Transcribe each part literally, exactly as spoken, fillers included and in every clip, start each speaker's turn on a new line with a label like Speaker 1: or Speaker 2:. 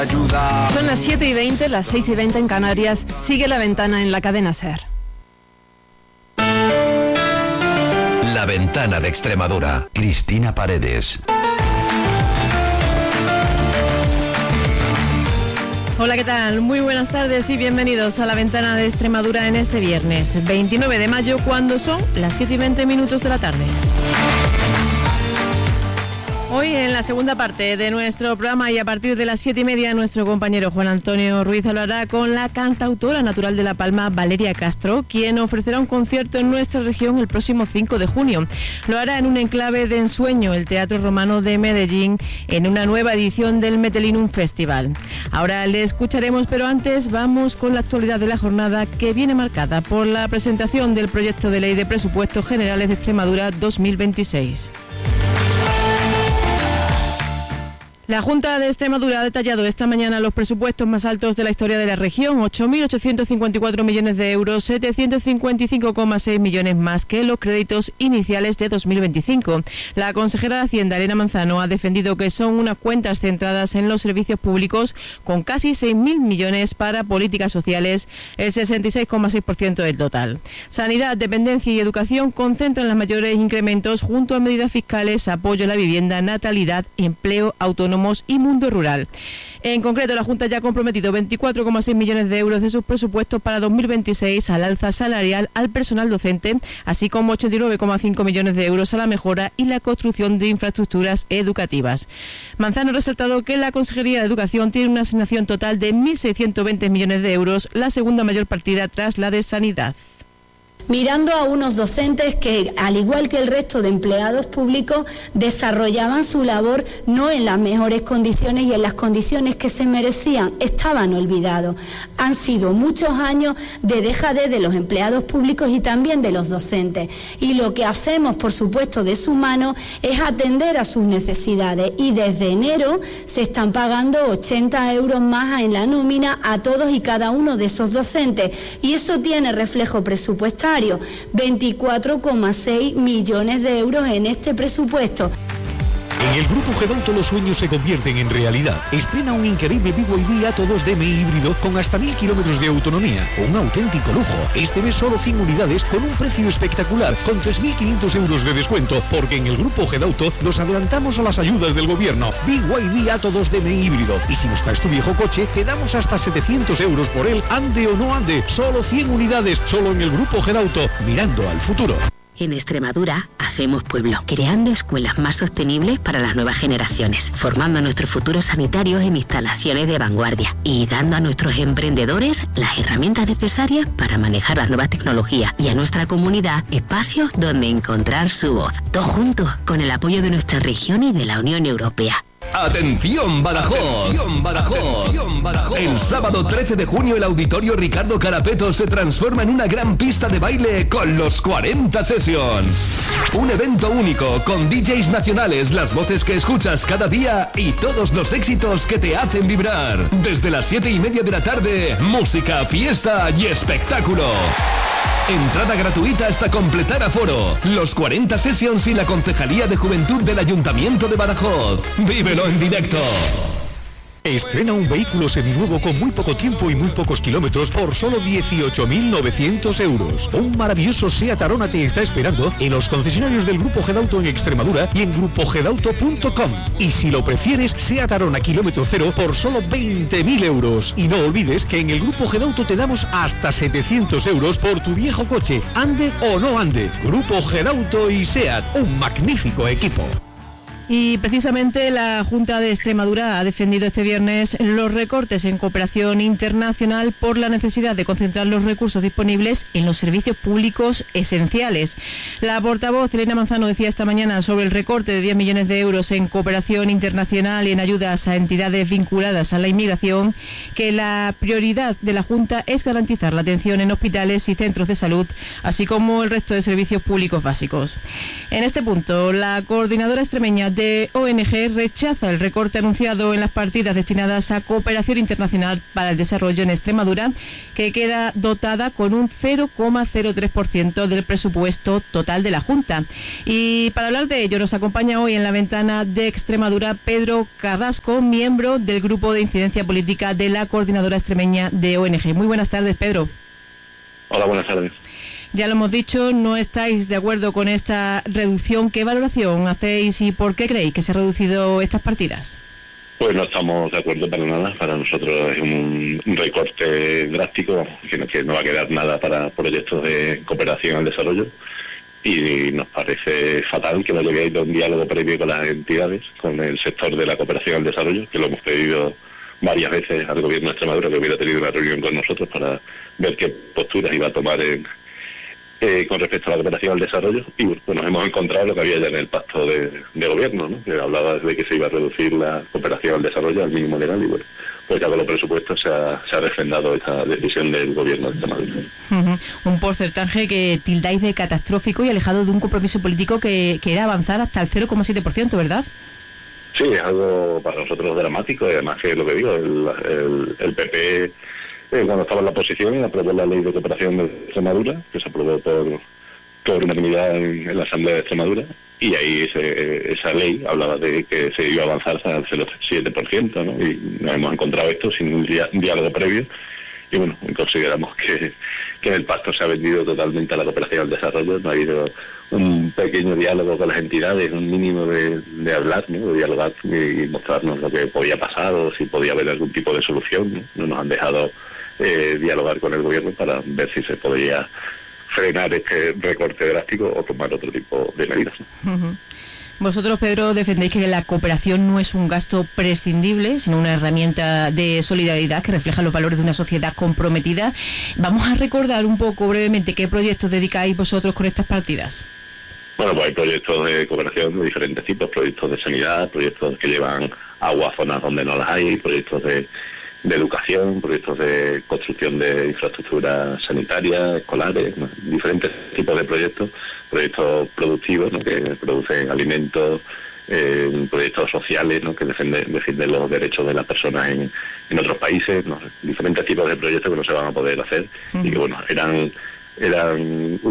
Speaker 1: Son las siete y veinte, las seis y veinte en Canarias. Sigue La Ventana en la cadena SER.
Speaker 2: La Ventana de Extremadura. Cristina Paredes.
Speaker 3: Hola, ¿qué tal? Muy buenas tardes y bienvenidos a La Ventana de Extremadura en este viernes veintinueve de mayo, cuando son las siete y veinte minutos de la tarde. Hoy en la segunda parte de nuestro programa y a partir de las siete y media nuestro compañero Juan Antonio Ruiz hablará con la cantautora natural de La Palma, Valeria Castro, quien ofrecerá un concierto en nuestra región el próximo cinco de junio. Lo hará en un enclave de ensueño, el Teatro Romano de Medellín, en una nueva edición del Metelinum Festival. Ahora le escucharemos, pero antes vamos con la actualidad de la jornada, que viene marcada por la presentación del proyecto de ley de presupuestos generales de Extremadura dos mil veintiséis. La Junta de Extremadura ha detallado esta mañana los presupuestos más altos de la historia de la región, ocho mil ochocientos cincuenta y cuatro millones de euros, setecientos cincuenta y cinco coma seis millones más que los créditos iniciales de dos mil veinticinco. La consejera de Hacienda, Elena Manzano, ha defendido que son unas cuentas centradas en los servicios públicos con casi seis mil millones para políticas sociales, el sesenta y seis coma seis por ciento del total. Sanidad, dependencia y educación concentran los mayores incrementos junto a medidas fiscales, apoyo a la vivienda, natalidad, empleo, autónomo y mundo rural. En concreto, la Junta ya ha comprometido veinticuatro coma seis millones de euros de sus presupuestos para dos mil veintiséis al alza salarial al personal docente, así como ochenta y nueve coma cinco millones de euros a la mejora y la construcción de infraestructuras educativas. Manzano ha resaltado que la Consejería de Educación tiene una asignación total de mil seiscientos veinte millones de euros, la segunda mayor partida tras la de Sanidad.
Speaker 4: Mirando a unos docentes que, al igual que el resto de empleados públicos, desarrollaban su labor no en las mejores condiciones y en las condiciones que se merecían, estaban olvidados. Han sido muchos años de dejadez de los empleados públicos y también de los docentes. Y lo que hacemos, por supuesto, de su mano es atender a sus necesidades. Y desde enero se están pagando ochenta euros más en la nómina a todos y cada uno de esos docentes. Y eso tiene reflejo presupuestario. veinticuatro coma seis millones de euros en este presupuesto.
Speaker 5: En el Grupo Gedauto los sueños se convierten en realidad. Estrena un increíble B Y D Atto dos D M I híbrido con hasta mil kilómetros de autonomía. Un auténtico lujo. Este mes solo cien unidades con un precio espectacular, con tres mil quinientos euros de descuento, porque en el Grupo Gedauto nos adelantamos a las ayudas del gobierno. B Y D Atto dos D M I híbrido. Y si nos traes tu viejo coche, te damos hasta setecientos euros por él, ande o no ande. Solo cien unidades, solo en el Grupo Gedauto, mirando al futuro.
Speaker 6: En Extremadura hacemos pueblo, creando escuelas más sostenibles para las nuevas generaciones, formando a nuestros futuros sanitarios en instalaciones de vanguardia y dando a nuestros emprendedores las herramientas necesarias para manejar las nuevas tecnologías y a nuestra comunidad espacios donde encontrar su voz. Todos juntos, con el apoyo de nuestra región y de la Unión Europea.
Speaker 7: ¡Atención, Badajoz! ¡Atención, Badajoz! ¡Atención, Badajoz! El sábado trece de junio el Auditorio Ricardo Carapeto se transforma en una gran pista de baile con los cuarenta Sessions. Un evento único con D Js nacionales, las voces que escuchas cada día y todos los éxitos que te hacen vibrar. Desde las siete y media de la tarde, música, fiesta y espectáculo. Entrada gratuita hasta completar aforo. Los cuarenta Sessions y la Concejalía de Juventud del Ayuntamiento de Badajoz. ¡Vívelo en directo!
Speaker 5: Estrena un vehículo seminuevo con muy poco tiempo y muy pocos kilómetros por solo dieciocho mil novecientos euros. Un maravilloso SEAT Arona te está esperando en los concesionarios del Grupo Gedauto en Extremadura y en grupo gedauto punto com. Y si lo prefieres, SEAT Arona kilómetro cero por solo veinte mil euros. Y no olvides que en el Grupo Gedauto te damos hasta setecientos euros por tu viejo coche, ande o no ande. Grupo Gedauto y SEAT, un magnífico equipo.
Speaker 3: Y precisamente la Junta de Extremadura ha defendido este viernes los recortes en cooperación internacional por la necesidad de concentrar los recursos disponibles en los servicios públicos esenciales. La portavoz Elena Manzano decía esta mañana sobre el recorte de diez millones de euros en cooperación internacional y en ayudas a entidades vinculadas a la inmigración, que la prioridad de la Junta es garantizar la atención en hospitales y centros de salud, así como el resto de servicios públicos básicos. En este punto, la coordinadora extremeña de de O N G rechaza el recorte anunciado en las partidas destinadas a cooperación internacional para el desarrollo en Extremadura, que queda dotada con un cero coma cero tres por ciento del presupuesto total de la Junta. Y para hablar de ello nos acompaña hoy en la ventana de Extremadura Pedro Carrasco, miembro del Grupo de Incidencia Política de la Coordinadora Extremeña de O N G. Muy buenas tardes, Pedro.
Speaker 8: Hola, buenas tardes.
Speaker 3: Ya lo hemos dicho, no estáis de acuerdo con esta reducción. ¿Qué valoración hacéis y por qué creéis que se han reducido estas partidas?
Speaker 8: Pues no estamos de acuerdo para nada. Para nosotros es un recorte drástico, que no, que no va a quedar nada para proyectos de cooperación al desarrollo. Y nos parece fatal que no haya habido un diálogo previo con las entidades, con el sector de la cooperación al desarrollo, que lo hemos pedido varias veces al gobierno de Extremadura, que hubiera tenido una reunión con nosotros para ver qué posturas iba a tomar en... Eh, con respecto a la cooperación al desarrollo, y pues nos hemos encontrado lo que había ya en el pacto de, de gobierno, ¿no? Que hablaba de que se iba a reducir la cooperación al desarrollo al mínimo legal, y bueno, pues ya con los presupuestos se ha, se ha refrendado esta decisión del gobierno de Extremadura.
Speaker 3: Uh-huh. Un porcentaje que tildáis de catastrófico y alejado de un compromiso político que, que era avanzar hasta el cero coma siete por ciento, ¿verdad?
Speaker 8: Sí, es algo para nosotros dramático, y además que lo que digo, el, el, el P P... Eh, cuando estaba en la oposición, aprobó la ley de cooperación de Extremadura, que se aprobó por, por unanimidad en, en la Asamblea de Extremadura, y ahí ese, esa ley hablaba de que se iba a avanzar hasta el cero coma siete por ciento, ¿no? Y nos hemos encontrado esto sin un, dia, un diálogo previo, y bueno, consideramos que, que en el pacto se ha vendido totalmente a la cooperación al desarrollo. No ha habido un pequeño diálogo con las entidades, un mínimo de, de hablar, ¿no? De dialogar y mostrarnos lo que podía pasar o si podía haber algún tipo de solución, ¿no? No nos han dejado Eh, dialogar con el gobierno para ver si se podía frenar este recorte drástico o tomar otro tipo de medidas.
Speaker 3: Uh-huh. Vosotros, Pedro, defendéis que la cooperación no es un gasto prescindible, sino una herramienta de solidaridad que refleja los valores de una sociedad comprometida. Vamos a recordar un poco brevemente qué proyectos dedicáis vosotros con estas partidas.
Speaker 8: Bueno, pues hay proyectos de cooperación de diferentes tipos, proyectos de sanidad, proyectos que llevan agua a zonas donde no las hay, proyectos de de educación, proyectos de construcción de infraestructuras sanitarias, escolares, ¿no? Diferentes tipos de proyectos, proyectos productivos, ¿no? Que producen alimentos, eh, proyectos sociales, ¿no? Que defienden, defienden los derechos de las personas en, en otros países, ¿no? Diferentes tipos de proyectos que no se van a poder hacer uh-huh. y que bueno, eran eran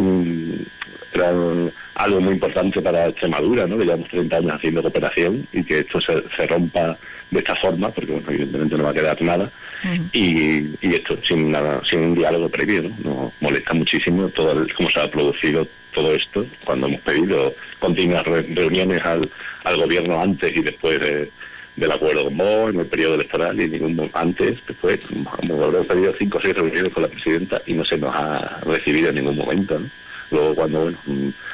Speaker 8: un, eran algo muy importante para Extremadura, ¿no? Que llevamos treinta años haciendo cooperación y que esto se, se rompa de esta forma, porque bueno, evidentemente no va a quedar nada, uh-huh. y, y esto sin nada, sin un diálogo previo, ¿no? Nos molesta muchísimo todo el, cómo se ha producido todo esto, cuando hemos pedido continuas re- reuniones al, al gobierno antes y después de, del acuerdo con vos, en el periodo electoral, y ningún antes, después, hemos pedido cinco o seis reuniones con la presidenta y no se nos ha recibido en ningún momento, ¿no? Luego cuando, bueno,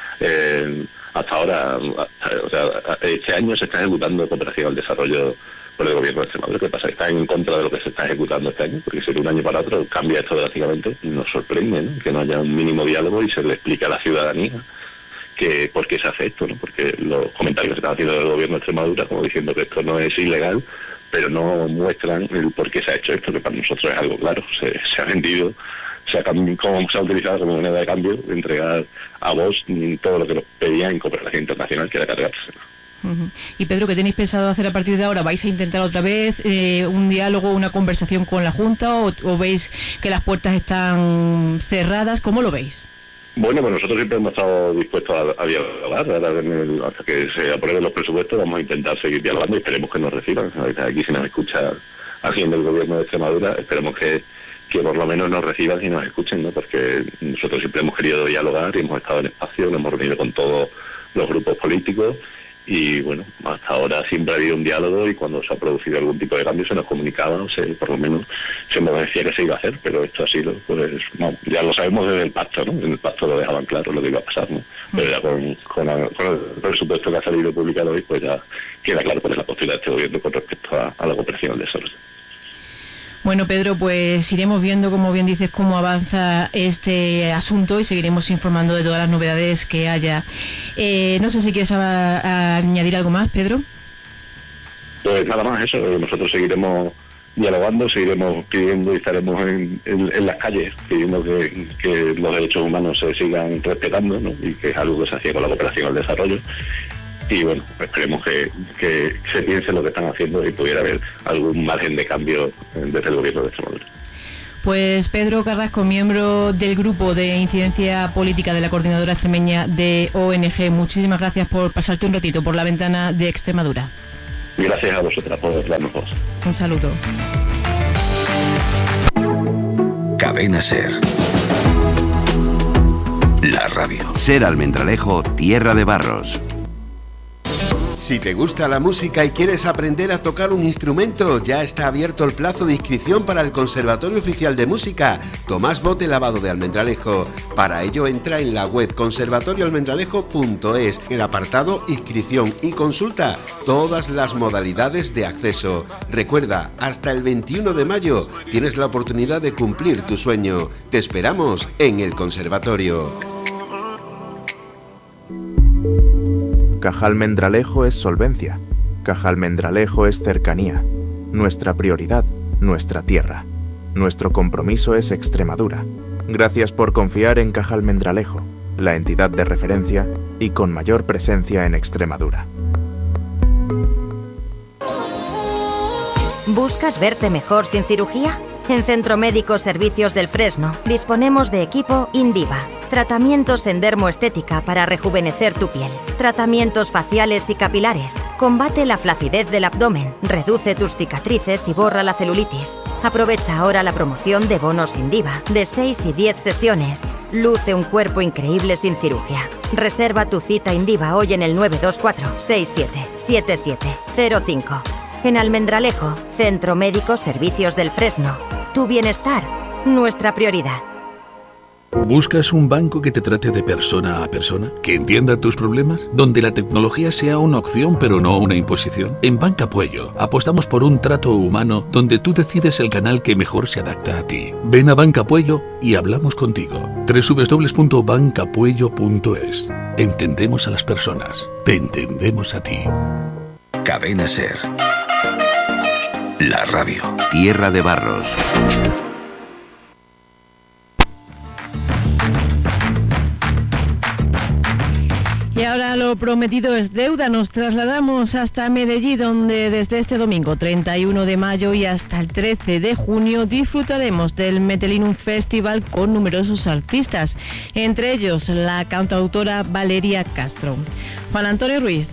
Speaker 8: eh, hasta ahora, o sea, este año se está ejecutando cooperación al desarrollo por el gobierno de Extremadura. ¿Qué pasa? Está en contra de lo que se está ejecutando este año, porque si de un año para otro cambia esto drásticamente, y nos sorprende, ¿no? Que no haya un mínimo diálogo y se le explica a la ciudadanía que por qué se hace esto, ¿no? Porque los comentarios que están haciendo del gobierno de Extremadura, como diciendo que esto no es ilegal, pero no muestran el por qué se ha hecho esto, que para nosotros es algo claro, se, se ha vendido, se ha, como se ha utilizado como moneda de cambio, de entregar a vos todo lo que nos pedían en cooperación internacional, que era cargárselo.
Speaker 3: Uh-huh. Y Pedro, ¿qué tenéis pensado hacer a partir de ahora? ¿Vais a intentar otra vez eh, un diálogo, una conversación con la Junta, o, o veis que las puertas están cerradas? ¿Cómo lo veis?
Speaker 8: Bueno, pues nosotros siempre hemos estado dispuestos a, a dialogar. Ahora en el, hasta que se aprueben los presupuestos vamos a intentar seguir dialogando y esperemos que nos reciban. Aquí si nos escucha alguien del gobierno de Extremadura, esperemos que, que por lo menos nos reciban y nos escuchen, ¿no? Porque nosotros siempre hemos querido dialogar y hemos estado en espacio, nos hemos reunido con todos los grupos políticicos. Y bueno, hasta ahora siempre ha habido un diálogo y cuando se ha producido algún tipo de cambio se nos comunicaba, o sea, por lo menos se nos decía que se iba a hacer, pero esto ha sido, pues no, ya lo sabemos desde el pacto, ¿no? En el pacto lo dejaban claro lo que iba a pasar, ¿no? Pero ya con, con, la, con el presupuesto que ha salido publicado hoy, pues ya queda claro cuál es la postura de este gobierno con respecto a, a la cooperación al desarrollo.
Speaker 3: Bueno, Pedro, pues iremos viendo, como bien dices, cómo avanza este asunto y seguiremos informando de todas las novedades que haya. Eh, no sé si quieres a, a añadir algo más, Pedro.
Speaker 8: Pues nada más eso, nosotros seguiremos dialogando, seguiremos pidiendo y estaremos en, en, en las calles pidiendo que, que los derechos humanos se sigan respetando, ¿no? Y que es algo que se hacía con la cooperación al desarrollo. y bueno, esperemos que, que se piense lo que están haciendo y pudiera haber algún margen de cambio desde el gobierno de Extremadura.
Speaker 3: Pues Pedro Carrasco, miembro del grupo de incidencia política de la Coordinadora Extremeña de O N G, muchísimas gracias por pasarte un ratito por la ventana de Extremadura.
Speaker 8: Gracias a vosotras por darnos voz.
Speaker 3: Un saludo.
Speaker 2: Cadena Ser. La radio. Ser Almendralejo, tierra de barros.
Speaker 9: Si te gusta la música y quieres aprender a tocar un instrumento, ya está abierto el plazo de inscripción para el Conservatorio Oficial de Música Tomás Bote Lavado de Almendralejo. Para ello entra en la web conservatorio almendralejo punto es, el apartado Inscripción, y consulta todas las modalidades de acceso. Recuerda, hasta el veintiuno de mayo tienes la oportunidad de cumplir tu sueño. Te esperamos en el conservatorio.
Speaker 10: Caja Almendralejo es solvencia. Caja Almendralejo es cercanía. Nuestra prioridad, nuestra tierra. Nuestro compromiso es Extremadura. Gracias por confiar en Caja Almendralejo, la entidad de referencia y con mayor presencia en Extremadura.
Speaker 11: ¿Buscas verte mejor sin cirugía? En Centro Médico Servicios del Fresno disponemos de equipo Indiva. Tratamientos en dermoestética para rejuvenecer tu piel. Tratamientos faciales y capilares. Combate la flacidez del abdomen. Reduce tus cicatrices y borra la celulitis. Aprovecha ahora la promoción de bonos Indiva de seis y diez sesiones. Luce un cuerpo increíble sin cirugía. Reserva tu cita Indiva hoy en el nueve dos cuatro seis siete siete siete cero cinco. En Almendralejo, Centro Médico Servicios del Fresno. Tu bienestar, nuestra prioridad.
Speaker 12: ¿Buscas un banco que te trate de persona a persona? ¿Que entienda tus problemas? ¿Donde la tecnología sea una opción pero no una imposición? En Banca Puello apostamos por un trato humano donde tú decides el canal que mejor se adapta a ti. Ven a Banca Puello y hablamos contigo. doble u doble u doble u punto banca puello punto es. Entendemos a las personas. Te entendemos a ti.
Speaker 2: Cadena Ser. La radio. Tierra de barros.
Speaker 3: Y ahora lo prometido es deuda. Nos trasladamos hasta Medellín, donde desde este domingo treinta y uno de mayo y hasta el trece de junio disfrutaremos del Metelinum Festival con numerosos artistas, entre ellos la cantautora Valeria Castro. Juan Antonio Ruiz.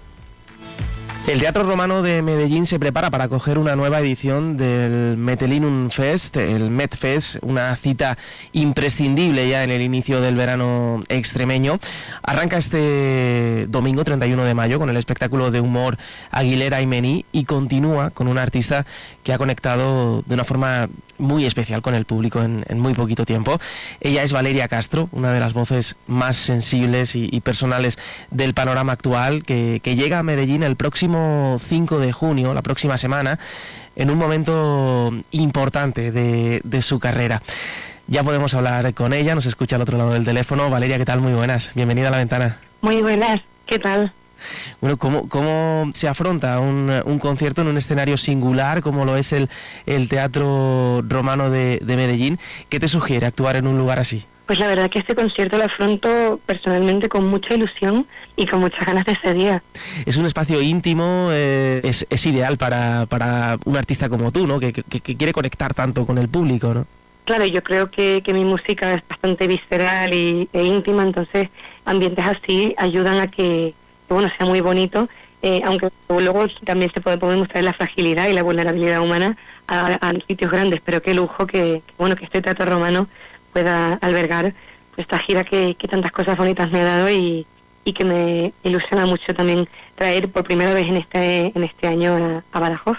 Speaker 13: El Teatro Romano de Medellín se prepara para acoger una nueva edición del Metelinum Fest, el MedFest, una cita imprescindible ya en el inicio del verano extremeño. Arranca este domingo treinta y uno de mayo con el espectáculo de humor Aguilera y Mení y continúa con una artista que ha conectado de una forma muy especial con el público en, en muy poquito tiempo. Ella es Valeria Castro, una de las voces más sensibles y, y personales del panorama actual, que, que llega a Medellín el próximo cinco de junio, la próxima semana, en un momento importante de, de su carrera. Ya podemos hablar con ella, nos escucha al otro lado del teléfono. Valeria, ¿qué tal? Muy buenas, bienvenida a La Ventana.
Speaker 14: Muy buenas, ¿qué tal?
Speaker 13: Bueno, ¿cómo, cómo se afronta un, un concierto en un escenario singular como lo es el, el Teatro Romano de, de Medellín? ¿Qué te sugiere actuar en un lugar así?
Speaker 14: Pues la verdad que este concierto lo afronto personalmente con mucha ilusión y con muchas ganas de ese día.
Speaker 13: Es un espacio íntimo, eh, es, es ideal para, para un artista como tú, ¿no? Que, que, que quiere conectar tanto con el público, ¿no?
Speaker 14: Claro, yo creo que, que mi música es bastante visceral y, e íntima, entonces ambientes así ayudan a que, que bueno, sea muy bonito, eh, aunque luego también se puede, puede mostrar la fragilidad y la vulnerabilidad humana a, a sitios grandes, pero qué lujo que, que bueno que este Teatro Romano pueda albergar esta gira que, que tantas cosas bonitas me ha dado y, y que me ilusiona mucho también traer por primera vez en este en este año a, a Badajoz.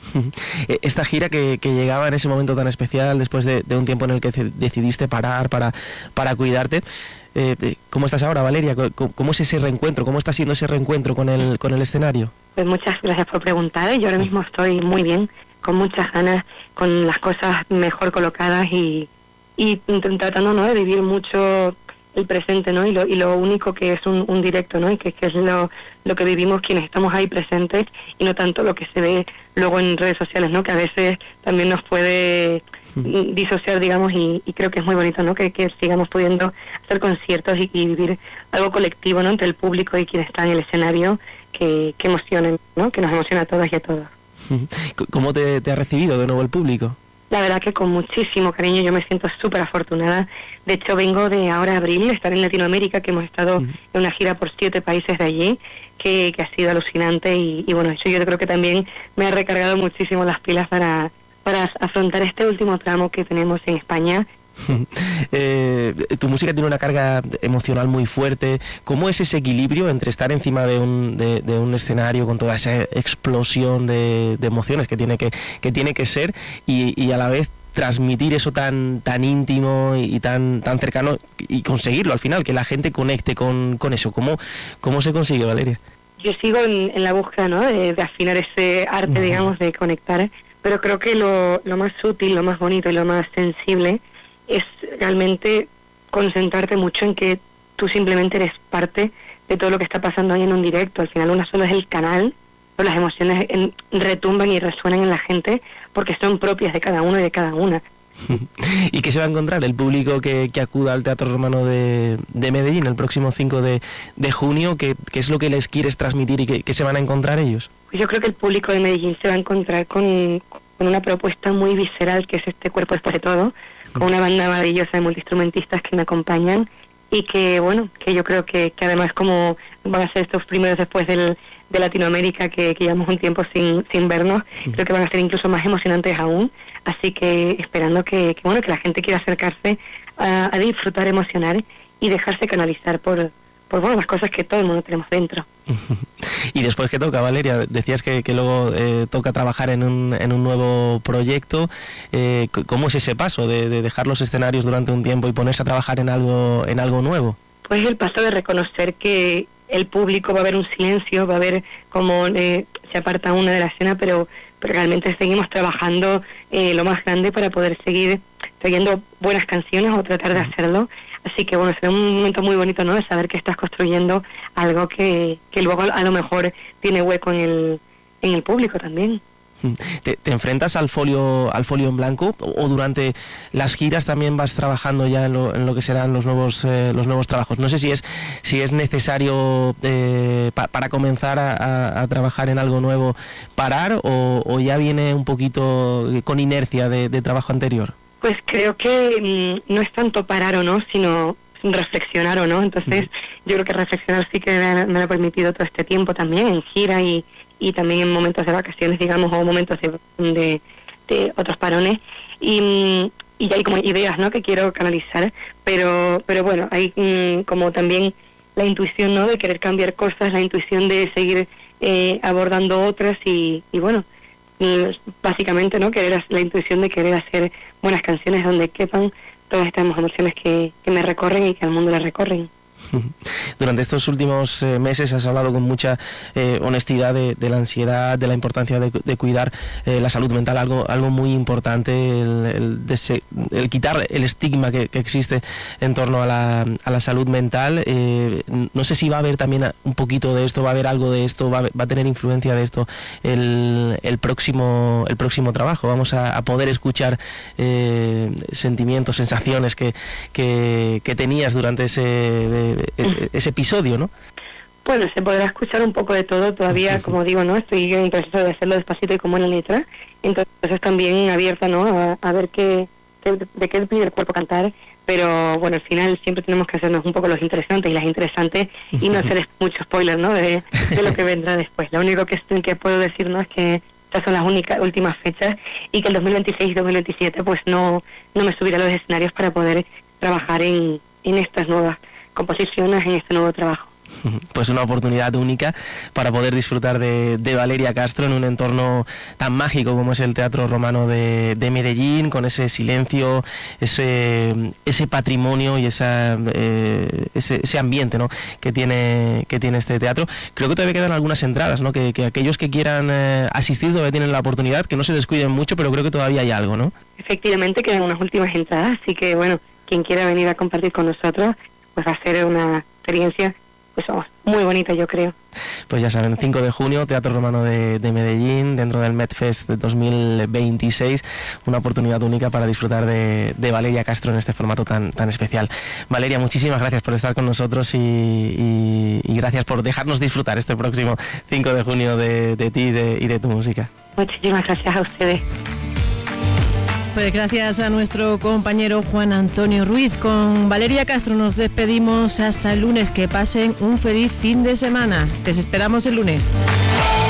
Speaker 13: Esta gira que, que llegaba en ese momento tan especial, después de, de un tiempo en el que decidiste parar para, para cuidarte, eh, ¿cómo estás ahora, Valeria? ¿Cómo, ¿Cómo es ese reencuentro? ¿Cómo está siendo ese reencuentro con el, con el escenario?
Speaker 14: Pues muchas gracias por preguntar. Yo ahora mismo estoy muy bien, con muchas ganas, con las cosas mejor colocadas y y tratando, ¿no?, de vivir mucho el presente, ¿no? Y lo, y lo único que es un, un directo, ¿no? Y que, que es lo, lo que vivimos quienes estamos ahí presentes y no tanto lo que se ve luego en redes sociales, ¿no? Que a veces también nos puede disociar, digamos, y, y creo que es muy bonito, ¿no? Que, que sigamos pudiendo hacer conciertos y, y vivir algo colectivo, ¿no? Entre el público y quien está en el escenario, que, que emocionen, ¿no? Que nos emociona a todas y a todos.
Speaker 13: ¿Cómo te, te ha recibido de nuevo el público?
Speaker 14: La verdad que con muchísimo cariño, yo me siento súper afortunada. De hecho, vengo de ahora abril, estar en Latinoamérica, que hemos estado uh-huh. en una gira por siete países de allí, que, que ha sido alucinante y, y bueno, eso yo creo que también me ha recargado muchísimo las pilas para, para afrontar este último tramo que tenemos en España.
Speaker 13: eh, tu música tiene una carga emocional muy fuerte. ¿Cómo es ese equilibrio entre estar encima de un, de, de un escenario con toda esa explosión de, de emociones que tiene que, que tiene que ser y, y a la vez transmitir eso tan tan íntimo y, y tan tan cercano y conseguirlo al final, que la gente conecte con, con eso? ¿Cómo, ¿Cómo se consigue, Valeria?
Speaker 14: Yo sigo en, en la búsqueda, ¿no? de, de afinar ese arte, uh-huh. digamos, de conectar, pero creo que lo, lo más útil, lo más bonito y lo más sensible es realmente concentrarte mucho en que tú simplemente eres parte de todo lo que está pasando ahí en un directo. Al final una solo es el canal, pero las emociones en, retumban y resuenan en la gente porque son propias de cada uno y de cada una.
Speaker 13: ¿Y qué se va a encontrar el público que, que acuda al Teatro Romano de, de Medellín el próximo cinco de, de junio? ¿Qué, ¿Qué es lo que les quieres transmitir y qué, qué se van a encontrar ellos?
Speaker 14: Pues yo creo que el público de Medellín se va a encontrar con, con una propuesta muy visceral, que es este Cuerpo Después de Todo, con una banda maravillosa de multiinstrumentistas que me acompañan y que, bueno, que yo creo que, que además como van a ser estos primeros después del, de Latinoamérica, que, que llevamos un tiempo sin, sin vernos, creo que van a ser incluso más emocionantes aún, así que esperando que, que bueno, que la gente quiera acercarse a, a disfrutar, emocionar y dejarse canalizar por, por bueno, las cosas que todo el mundo tenemos dentro.
Speaker 13: Y después, ¿qué toca, Valeria? Decías que, que luego eh, toca trabajar en un, en un nuevo proyecto. Eh, ¿Cómo es ese paso de, de dejar los escenarios durante un tiempo y ponerse a trabajar en algo, en algo nuevo?
Speaker 14: Pues el paso de reconocer que el público va a haber un silencio, va a haber como eh, se aparta una de la escena, pero, pero realmente seguimos trabajando eh, lo más grande para poder seguir trayendo buenas canciones o tratar de hacerlo. Así que bueno, será un momento muy bonito, ¿no? De saber que estás construyendo algo que, que luego a lo mejor tiene hueco en el, en el público también.
Speaker 13: ¿Te, te enfrentas al folio al folio en blanco o durante las giras también vas trabajando ya en lo, en lo que serán los nuevos eh, los nuevos trabajos? No sé si es si es necesario eh, pa, para comenzar a, a, a trabajar en algo nuevo parar o, o ya viene un poquito con inercia de, de trabajo anterior.
Speaker 14: Pues creo que mmm, no es tanto parar o no, sino reflexionar o no. Entonces mm. yo creo que reflexionar sí que me, me lo ha permitido todo este tiempo también en gira y y también en momentos de vacaciones, digamos, o momentos de, de, de otros parones, y, y ya hay como ideas, ¿no?, que quiero canalizar, pero pero bueno, hay mm, como también la intuición, ¿no?, de querer cambiar cosas, la intuición de seguir eh, abordando otras, y, y bueno, y básicamente, ¿no?, querer la intuición de querer hacer buenas canciones donde quepan todas estas emociones que, que me recorren y que al mundo le recorren.
Speaker 13: Durante estos últimos eh, meses has hablado con mucha eh, honestidad de, de la ansiedad, de la importancia de, de cuidar eh, la salud mental, algo algo muy importante, el, el, de se, el quitar el estigma que, que existe en torno a la, a la salud mental. Eh, no sé si va a haber también un poquito de esto, va a haber algo de esto, va a, va a tener influencia de esto el, el próximo el próximo trabajo. Vamos a, a poder escuchar eh, sentimientos, sensaciones que, que, que tenías durante ese... De, ese episodio, ¿no?
Speaker 14: Bueno, se podrá escuchar un poco de todo todavía, como digo, ¿no? Estoy en el proceso de hacerlo despacito y como en la letra, entonces también abierta, ¿no?, a, a ver qué, qué, de qué pide el cuerpo cantar, pero bueno, al final siempre tenemos que hacernos un poco los interesantes y las interesantes y no hacer mucho spoiler, ¿no?, de, de lo que vendrá después. Lo único que, que puedo decir, ¿no?, es que estas son las únicas últimas fechas y que el dos mil veintiséis y dos mil veintisiete pues no, no me subiré a los escenarios para poder trabajar en, en estas nuevas composiciones, en este nuevo trabajo.
Speaker 13: Pues una oportunidad única para poder disfrutar de, de Valeria Castro en un entorno tan mágico como es el Teatro Romano de, de Medellín, con ese silencio, ese ese patrimonio y esa eh, ese, ese ambiente, ¿no?, que tiene que tiene este teatro. Creo que todavía quedan algunas entradas, ¿no?, que, que aquellos que quieran eh, asistir todavía tienen la oportunidad, que no se descuiden mucho, pero creo que todavía hay algo, ¿no?
Speaker 14: Efectivamente, quedan unas últimas entradas, así que bueno, quien quiera venir a compartir con nosotros, pues va a ser una experiencia pues vamos, muy bonita, yo creo.
Speaker 13: Pues ya saben, cinco de junio, Teatro Romano de, de Medellín, dentro del MedFest de dos mil veintiséis, una oportunidad única para disfrutar de, de Valeria Castro en este formato tan, tan especial. Valeria, muchísimas gracias por estar con nosotros y, y, y gracias por dejarnos disfrutar este próximo cinco de junio de, de ti y de, y de tu música.
Speaker 14: Muchísimas gracias a ustedes.
Speaker 3: Pues gracias a nuestro compañero Juan Antonio Ruiz. Con Valeria Castro nos despedimos hasta el lunes. Que pasen un feliz fin de semana. Les esperamos el lunes.